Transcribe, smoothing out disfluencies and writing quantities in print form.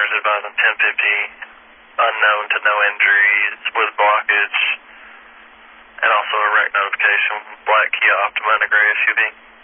cars advising 1050, unknown to no injuries with blockage, and also a wreck notification, black Kia Optima and a gray SUV.